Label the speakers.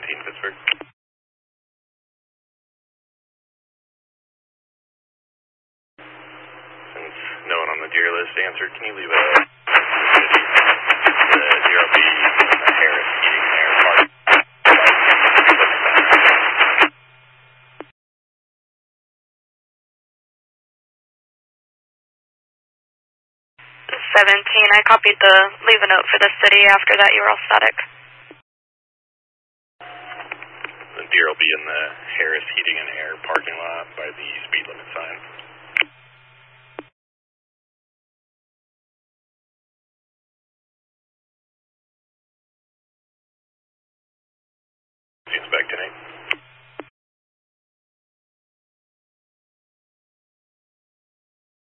Speaker 1: Pittsburgh. Since no one on the deer list answered, can you leave a the DRB Harris Heating and Air Park?
Speaker 2: 17, I copied the leave a note for the city. After that, you were all static.
Speaker 1: The deer will be in the Harris Heating and Air parking lot by the speed limit sign.